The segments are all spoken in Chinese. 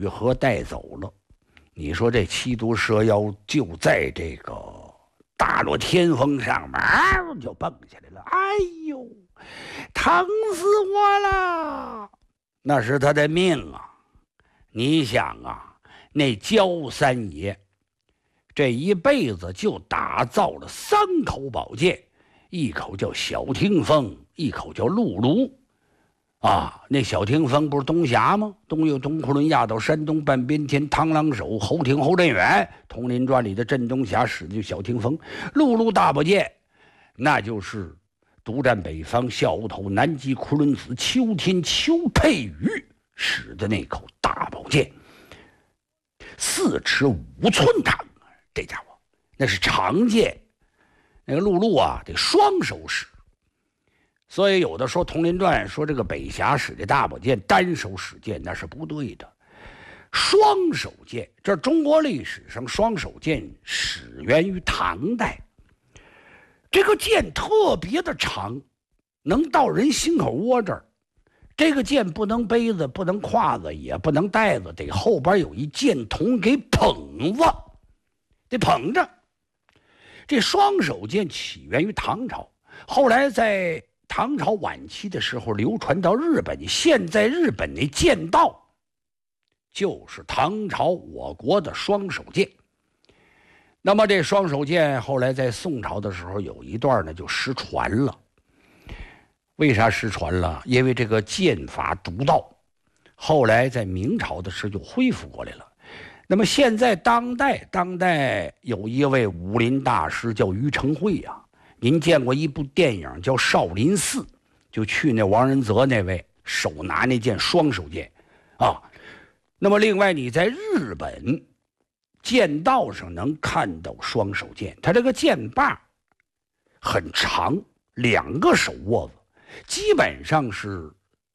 玉和带走了。你说这七毒蛇妖就在这个大罗天峰上面就蹦下来了，哎呦，疼死我了！那是他的命啊！你想啊，那焦三爷这一辈子就打造了3口宝剑，一口叫小听风，一口叫陆卢。那小听风不是东峡吗？东有东库伦压倒山东半边天，螳螂手，后挺后镇远。佟林传里的镇东峡使的就小听风。陆卢大宝剑，那就是独占北方笑无头南极昆仑子秋天邱佩宇使的那口大宝剑，4尺5寸长，这家伙那是长剑。那个陆路得双手使，所以有的说《佟林传》说这个北峡使的大宝剑单手使剑，那是不对的。双手剑，这中国历史上双手剑始源于唐代。这个剑特别的长，能到人心口窝这儿。这个剑不能背子，不能挎子，也不能带子，得后边有一剑筒给捧着，得捧着。这双手剑起源于唐朝，后来在唐朝晚期的时候流传到日本，现在日本那剑道就是唐朝我国的双手剑。那么这双手剑后来在宋朝的时候有一段呢就失传了。为啥失传了？因为这个剑法独到，后来在明朝的时候就恢复过来了。那么现在当代有一位武林大师叫于承惠啊，您见过一部电影叫《少林寺》，就去那王仁泽那位手拿那剑双手剑啊。那么另外你在日本剑道上能看到双手剑，它这个剑把很长，2个手握子，基本上是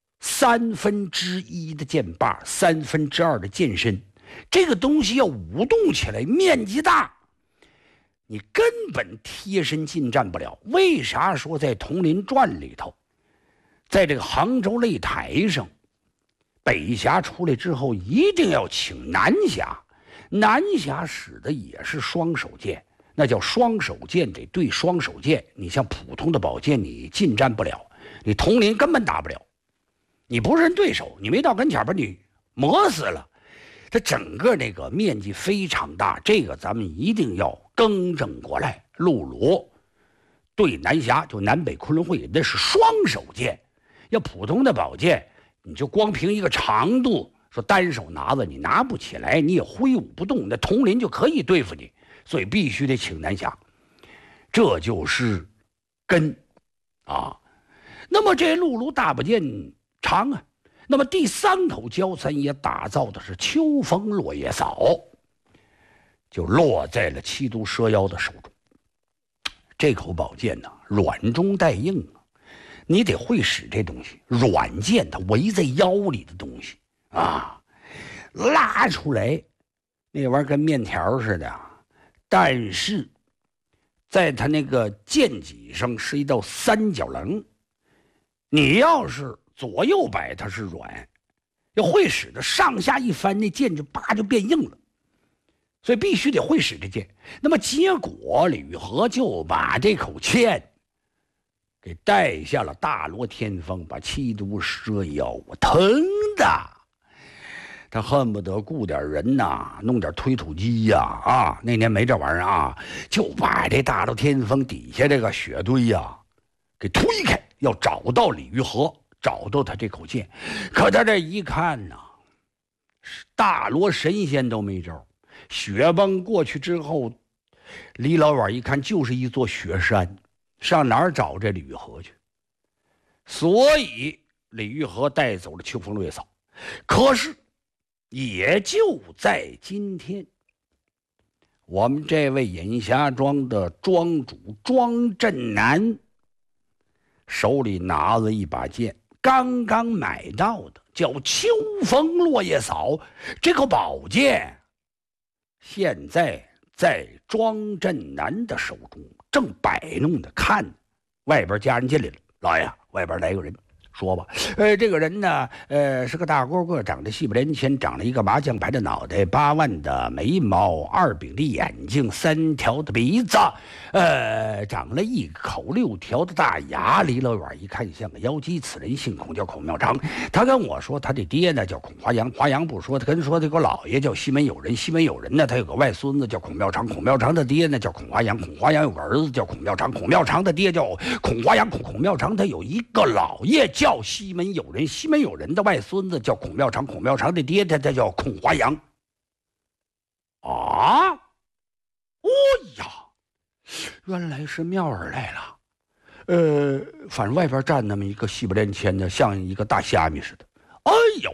1/3的剑把，2/3的剑身。这个东西要舞动起来，面积大，你根本贴身近战不了。为啥说在《佟林传》里头，在这个杭州擂台上，北峡出来之后一定要请南峡？南峡使的也是双手剑，那叫双手剑得对双手剑。你像普通的宝剑，你近战不了，你佟林根本打不了，你不是人对手，你没到跟前把你磨死了。它整个那个面积非常大，这个咱们一定要更正过来。陆罗对南峡，就南北昆仑会，那是双手剑。要普通的宝剑，你就光凭一个长度，说单手拿着你拿不起来，你也挥舞不动，那佟林就可以对付你，所以必须得请南峡，这就是根啊。那么这陆卢大宝剑长啊。那么第3口焦三爷打造的是秋风落叶扫，就落在了七毒蛇妖的手中。这口宝剑呢，软中带硬啊，你得会使这东西。软剑它围在腰里的东西啊，拉出来那玩意儿跟面条似的，但是在它那个剑脊上是一道3角棱，你要是左右摆它是软，要会使的上下一翻，那剑就就变硬了，所以必须得会使这剑。那么结果李玉和就把这口剑给带下了大罗天峰，把七毒蛇妖疼的他恨不得雇点人呐，弄点推土机呀，那年没这玩意儿啊，就把这大罗天峰底下这个雪堆呀给推开，要找到李玉和，找到他这口剑。可他这一看呐，大罗神仙都没招。雪崩过去之后，离老远一看就是一座雪山，上哪儿找这李玉和去？所以李玉和带走了秋风落叶扫。可是也就在今天，我们这位隐霞庄的庄主庄振南手里拿着一把剑，刚刚买到的，叫秋风落叶扫。这口宝剑现在在庄振南的手中，正摆弄的看。外边家人进来了，老爷，外边来个人。 说吧，这个人呢，是个大高个，长得细不连前，长了一个麻将牌的脑袋，8万的眉毛，2饼的眼睛，3条的鼻子，长了1口6条的大牙，离老远一看像个妖姬。此人姓孔，叫孔妙长。他跟我说，他的爹呢叫孔华阳，华阳不说，他跟说这个老爷叫西门友人，西门友人呢他有个外孙子叫孔妙长，孔妙长的爹呢叫孔华阳，孔华阳有个儿子叫孔妙长，孔妙长的爹叫孔华阳，孔妙长他有一个老爷叫西门友人，西门友人的外孙子叫孔妙长，孔妙长的爹他叫孔华阳。啊，哦呀，原来是妙儿来了。反正外边站那么一个细不连前的，像一个大虾米似的。哎呦，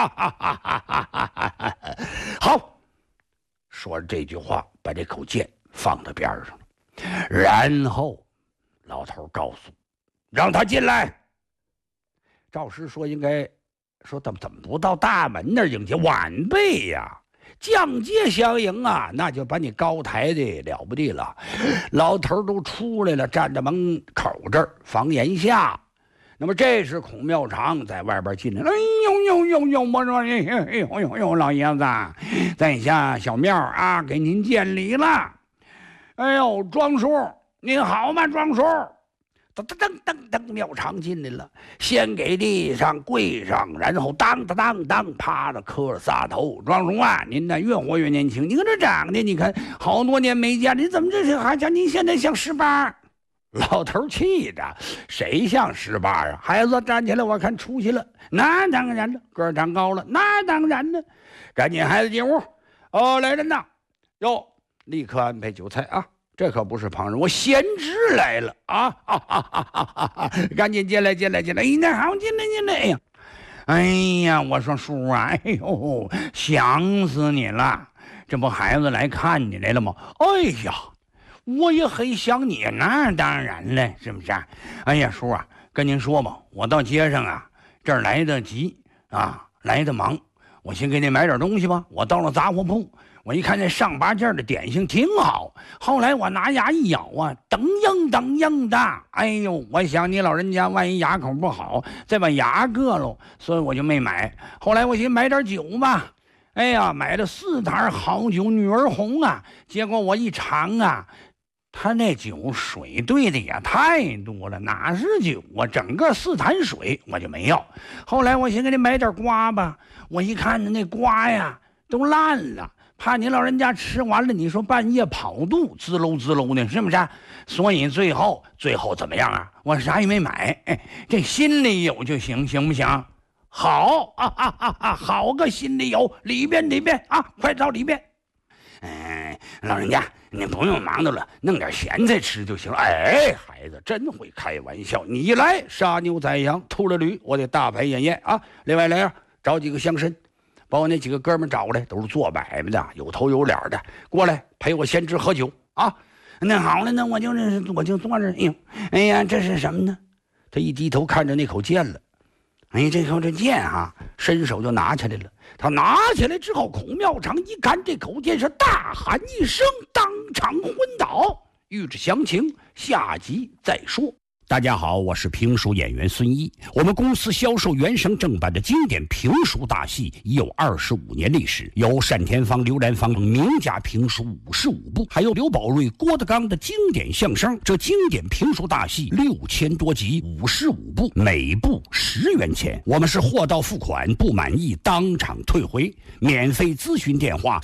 好，说这句话，把这口剑放到边上了，然后老头告诉让他进来。赵师说应该说怎么不到大门那儿迎接晚辈呀？降阶相迎啊，那就把你高抬的了不得了。老头都出来了，站在门口这儿房檐下。那么这是孔妙长在外边进来。哎呦，我说哎呦，老爷子，在下小庙啊，给您见礼了。哎呦，庄叔您好吗？庄叔。噔，妙长进来了，先给地上跪上，然后当趴着磕了仨头。庄叔啊，您呢越活越年轻，你看这长得，你看好多年没见，你怎么这是还像您现在像18？老头气的，谁像18啊？孩子站起来，我看出息了。那当然了，个儿长高了，那当然了。赶紧孩子进屋。哦，来人呐！哟，立刻安排酒菜啊！这可不是旁人，我贤侄来了啊！赶紧进来！哎，那好，进来！哎呀，我说叔啊，哎呦，想死你了！这不孩子来看你来了吗？哎呀，我也很想你，那当然了，是不是？哎呀，叔啊，跟您说吧，我到街上啊，这儿来得急啊，来得忙，我先给你买点东西吧。我到了杂货铺。我一看这上8件的点心挺好，后来我拿牙一咬啊，噔硬的，哎呦，我想你老人家万一牙口不好，再把牙硌喽，所以我就没买。后来我寻买点酒吧，哎呀，买了4坛好酒，女儿红啊，结果我一尝啊，他那酒水兑的也太多了，哪是酒啊，整个4坛水我就没要。后来我寻给你买点瓜吧，我一看那瓜呀都烂了。怕你老人家吃完了，你说半夜跑肚，滋喽的，是不是？所以最后怎么样啊？我啥也没买，这心里有就行不行？好好个心里有，里边啊，快到里边。老人家你不用忙的了，弄点咸菜吃就行了。哎，孩子真会开玩笑，你来杀牛宰羊，秃了驴，我得大排宴宴啊！另外来找几个乡绅。把我那几个哥们找来，都是做买卖的，有头有脸的，过来陪我先知喝酒啊！那好了，那我就坐这。哎呀，这是什么呢？他一低头看着那口剑了，哎，这剑啊，伸手就拿起来了。他拿起来之后，孔妙长一看这口剑，是大喊一声，当场昏倒。欲知详情，下集再说。大家好，我是评书演员孙一。我们公司销售原声正版的经典评书大戏已有25年历史，有单田芳、刘兰芳名家评书55部，还有刘宝瑞、郭德纲的经典相声。这经典评书大戏6000多集，55部，每部10元钱。我们是货到付款，不满意当场退回。免费咨询电话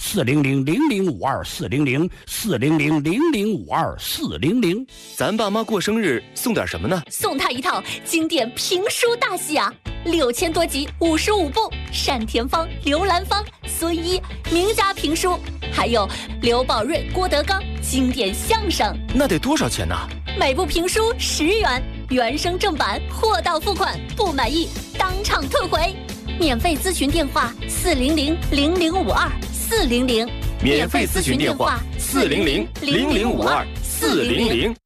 400-0052-400，400-0052-400。 咱爸妈过生日送点什么呢？ 送他一套经典评书大戏啊，6000多集，55部，单田芳、刘兰芳、孙一名家评书，还有刘宝瑞、郭德纲经典相声。 那得多少钱呢？ 每部评书10元，原声正版，货到付款，不满意当场退回。免费咨询电话400-0052-400， 免费咨询电话400-0052-400。